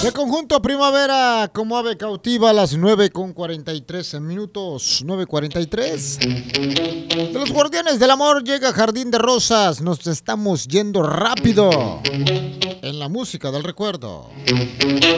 De conjunto Primavera como ave cautiva a las 9:43 minutos. 9:43. De los Guardianes del Amor llega Jardín de Rosas. Nos estamos yendo rápido en la música del recuerdo.